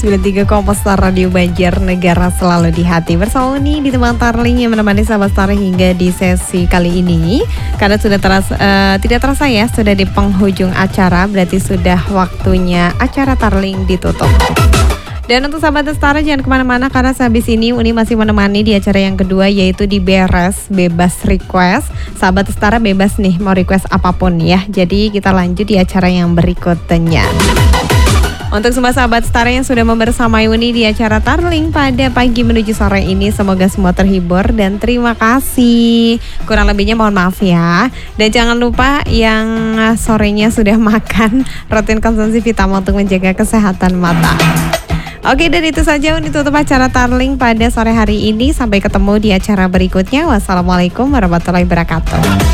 93 Kompas Radio Banjarnegara selalu di hati. Bersama Uni di teman Tarling yang menemani sahabat Star hingga di sesi kali ini. Karena sudah tidak terasa ya, sudah di penghujung acara, berarti sudah waktunya acara Tarling ditutup. Dan untuk sahabat Setara jangan kemana-mana karena sehabis ini Uni masih menemani di acara yang kedua yaitu di Beres Bebas Request. Sahabat Setara bebas nih mau request apapun ya. Jadi kita lanjut di acara yang berikutnya. Untuk semua sahabat Setara yang sudah membersamai Uni di acara Tarling pada pagi menuju sore ini, semoga semua terhibur dan terima kasih. Kurang lebihnya mohon maaf ya. Dan jangan lupa yang sorenya sudah makan, rutin konsumsi vitamin untuk menjaga kesehatan mata. Oke, dan itu saja untuk tutup acara Tarling pada sore hari ini. Sampai ketemu di acara berikutnya. Wassalamualaikum warahmatullahi wabarakatuh.